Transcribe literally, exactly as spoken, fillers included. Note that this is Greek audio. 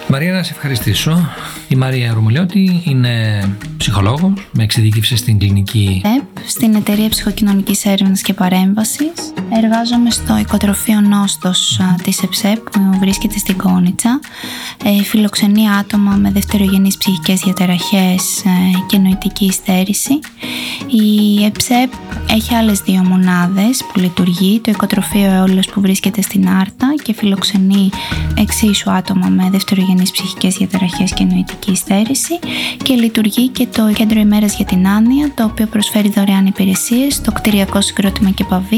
Μαρία, να σε ευχαριστήσω. Η Μαρία Ρουμελιώτη είναι ψυχολόγος με εξειδίκευση στην κλινική ΕΠ, στην Εταιρεία Ψυχοκοινωνικής Έρευνας και Παρέμβασης. Εργάζομαι στο οικοτροφείο Νόστος της ΕΨΕΠ που βρίσκεται στην Κόνιτσα. Ε, φιλοξενεί άτομα με δευτερογενείς ψυχικές διαταραχές ε, και νοητική υστέρηση. Η ΕΨΕΠ έχει άλλες δύο μονάδες που λειτουργεί. Το οικοτροφείο Αιώλος που βρίσκεται στην Άρτα και φιλοξενεί εξίσου άτομα με δευτερογενείς ψυχικές διαταραχές και νοητική υστέρηση, και λειτουργεί και το Κέντρο ημέρας για την άνοια, το οποίο προσφέρει δωρεάν υπηρεσίες στο κτηριακό συγκρότημα και παβί